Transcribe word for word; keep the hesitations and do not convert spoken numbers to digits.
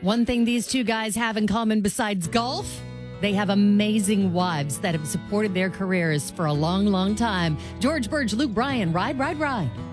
One thing these two guys have in common besides golf, they have amazing wives that have supported their careers for a long, long time. George Burge, Luke Bryan, ride, ride, ride.